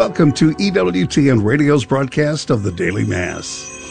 Welcome to EWTN Radio's broadcast of the Daily Mass.